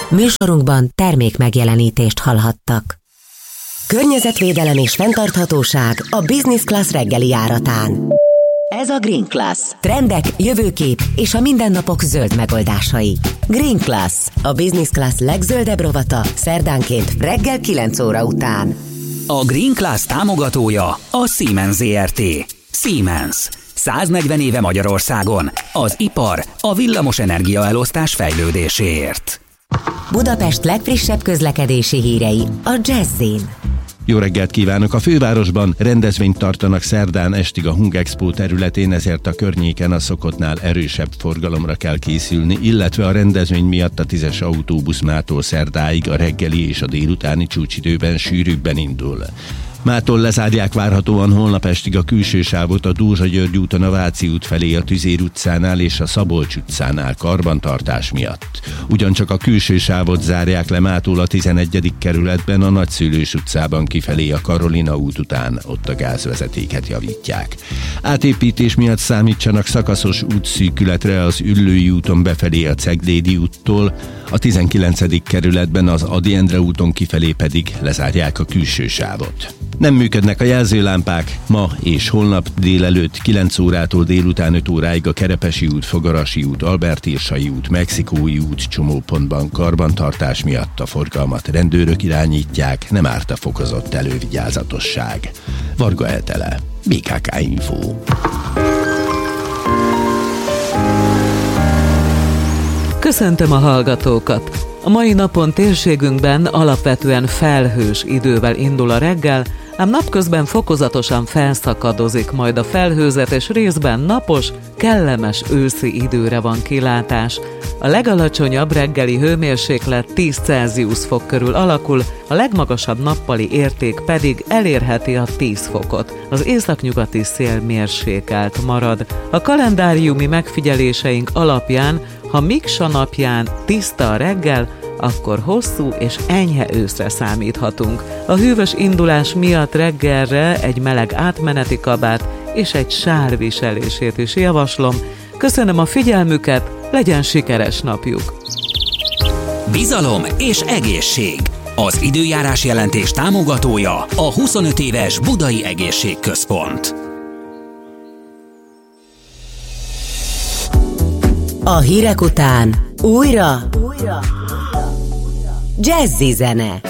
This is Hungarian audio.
Műsorunkban termék megjelenítést hallhattak. Környezetvédelem és fenntarthatóság a Business Class reggeli járatán. Ez a Green Class. Trendek, jövőkép és a mindennapok zöld megoldásai. Green Class, a Business Class legzöldebb rovata, szerdánként reggel 9 óra után. A Green Class támogatója a Siemens Zrt. Siemens. 140 éve Magyarországon. Az ipar, a villamos energiaelosztás fejlődéséért. Budapest legfrissebb közlekedési hírei a Jazzin. Jó reggelt kívánok! A fővárosban rendezvényt tartanak szerdán estig a Hung Expo területén, ezért a környéken a szokottnál erősebb forgalomra kell készülni, illetve a rendezvény miatt a 10-es autóbusz mától szerdáig a reggeli és a délutáni csúcsidőben sűrűbben indul. Mától lezárják várhatóan holnap estig a külső sávot a Dózsa-György úton a Váci út felé a Tüzér utcánál és a Szabolcs utcánál karbantartás miatt. Ugyancsak a külső sávot zárják le mától a 11. kerületben a Nagyszülős utcában kifelé a Karolina út után, ott a gázvezetéket javítják. Átépítés miatt számítsanak szakaszos útszűkületre az Üllői úton befelé a Ceglédi úttól, a 19. kerületben az Ady Endre úton kifelé pedig lezárják a külső sávot. Nem működnek a jelzőlámpák, ma és holnap délelőtt 9 órától délután 5 óráig a Kerepesi út, Fogarasi út, Albert-Irsai út, Mexikói út csomópontban karbantartás miatt a forgalmat rendőrök irányítják, nem árt a fokozott elővigyázatosság. Varga Etele, BKK Info. Köszöntöm a hallgatókat! A mai napon térségünkben alapvetően felhős idővel indul a reggel, ám napközben fokozatosan felszakadozik majd a felhőzet, és részben napos, kellemes őszi időre van kilátás. A legalacsonyabb reggeli hőmérséklet 10 Celsius fok körül alakul, a legmagasabb nappali érték pedig elérheti a 10 fokot. Az északnyugati szél mérsékelt marad. A kalendáriumi megfigyeléseink alapján, ha Miksa napján tiszta a reggel, akkor hosszú és enyhe őszre számíthatunk. A hűvös indulás miatt reggelre egy meleg átmeneti kabát és egy sál viselését is javaslom. Köszönöm a figyelmüket, legyen sikeres napjuk! Bizalom és egészség. Az időjárás jelentés támogatója a 25 éves Budai Egészségközpont. A hírek után újra Jazzy zene.